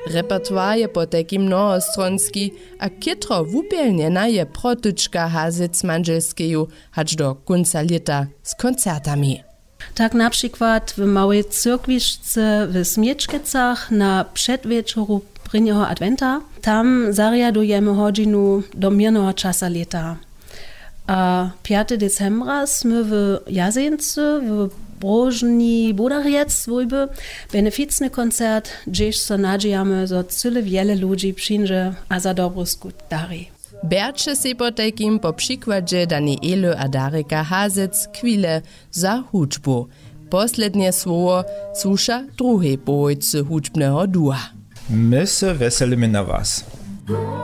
Repertoar je potekim mnohostronski, a kitro wupielnjena je protyczka hazic manželskeju, hač do konca leta z koncertami. Tak na przykład w małej cyrkwiszce w Smiečkecach na przedwieczoru prynjeho adventa. Tam zariadujemy godzinu do mirnego czasa leta. A 5. decembra sme w Jazence w Brożni Budariec wojby beneficny koncert, gdzieś so nadziejamy, że cyle wiele ludzi przyjdzie a za dobry skut dari. Berče se po takim po przykładzie Danielu a Dareka Hazic chwilę za hudžbu. Poslednie słowo słusza drugiej połojcy hudžbneho dua. My se veselimy na was.